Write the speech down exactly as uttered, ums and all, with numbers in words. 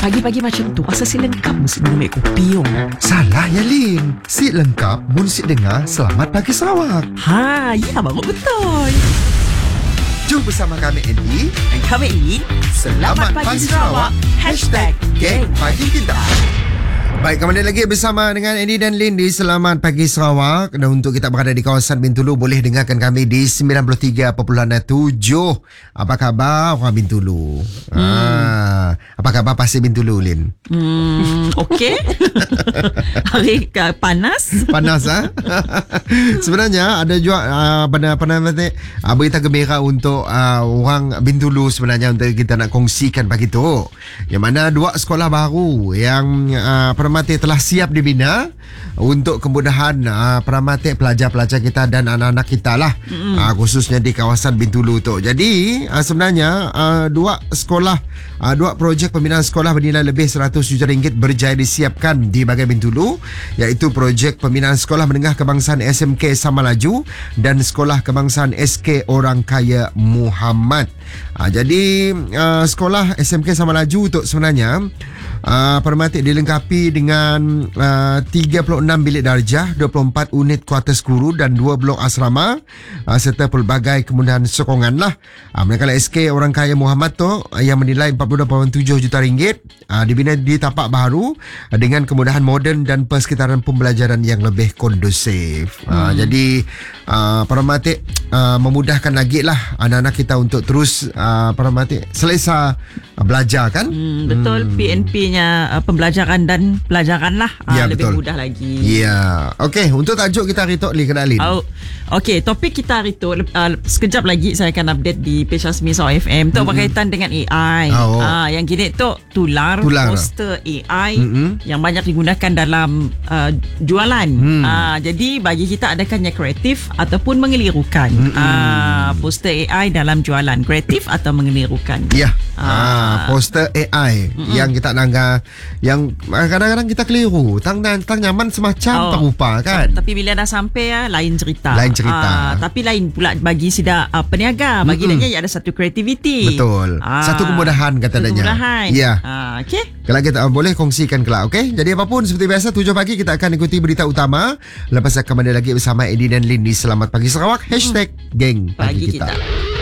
Pagi-pagi macam tu asal si lengkap mesti minum kopi yo. Salah ya Lin. Si lengkap mun si dengar Selamat Pagi Sarawak. Ha, ya baru betul. Jom bersama kami Andy Dan kami ini Selamat, Selamat Pagi, Pagi Sarawak. Hashtag Geng Pagi Kita. Baik, kembali lagi bersama dengan Andy dan Lin di Selamat Pagi Sarawak. Dan untuk kita berada di kawasan Bintulu, boleh dengarkan kami di sembilan puluh tiga perpuluhan tujuh. Apa khabar orang Bintulu? Hmm. Ah, apa khabar Pasir Bintulu, Lin? Hmm, okey. Hari uh, panas. Panas ah. Sebenarnya ada juga uh, pada pada nanti uh, berita gembira untuk uh, orang Bintulu sebenarnya untuk kita nak kongsikan pagi tu. Yang mana dua sekolah baru yang uh, Peramati telah siap dibina untuk kemudahan uh, peramati pelajar-pelajar kita dan anak-anak kita lah, mm-hmm. uh, khususnya di kawasan Bintulu tu. Jadi uh, sebenarnya uh, dua sekolah, uh, dua projek pembinaan sekolah bernilai lebih seratus juta ringgit berjaya disiapkan di bahagian Bintulu, iaitu projek pembinaan sekolah menengah kebangsaan S M K Samalaju dan sekolah kebangsaan S K Orang Kaya Muhammad. Uh, jadi uh, sekolah S M K Samalaju tu sebenarnya Uh, Permati dilengkapi dengan uh, tiga puluh enam bilik darjah, dua puluh empat unit kuartus guru dan dua blok asrama, uh, serta pelbagai kemudahan sokongan lah. Uh, manakala S K Orang Kaya Muhammad tu uh, yang menilai empat puluh dua perpuluhan tujuh juta ringgit, uh, dibina di tapak baru uh, dengan kemudahan moden dan persekitaran pembelajaran yang lebih kondusif. Uh, hmm. Jadi uh, Permati uh, memudahkan lagi lah anak-anak kita untuk terus uh, Permati selesa uh, belajar kan. Hmm, betul. hmm. P N P nya uh, pembelajaran dan pelajaran lah, uh, ya, lebih betul. mudah lagi. Ya. Okey, untuk tajuk kita hari tu Li kenalin. Oh, okey, topik kita hari tu uh, sekejap lagi saya akan update di page Asmi Sarawak F M tu, mm-hmm. berkaitan dengan A I. Oh. Uh, yang kini tu tular, tular. poster A I, mm-hmm. yang banyak digunakan dalam uh, jualan. Mm. Uh, jadi bagi kita adakah yang kreatif ataupun mengelirukan, mm-hmm. uh, poster A I dalam jualan, kreatif atau mengelirukan? Ya. Yeah. Uh, uh, poster A I, mm-hmm. yang kita nangga, yang kadang-kadang kita keliru, tang tang nyaman semacam oh. terupa kan. Tapi bila dah sampai ya, lain cerita. Lain cerita. Uh, tapi lain pula bagi sida uh, peniaga, bagi mm-hmm. dia ada satu kreativiti. Betul. Uh, satu kemudahan kata dia. Kemudahan. Ya. Uh, okey. Kalau kita uh, boleh kongsikan kelak, okey? Jadi apapun seperti biasa tujuh pagi kita akan ikuti berita utama. Lepas akan kembali lagi bersama Eddie dan Lin di Selamat Pagi Sarawak. Hashtag Geng Pagi, Pagi kita. kita.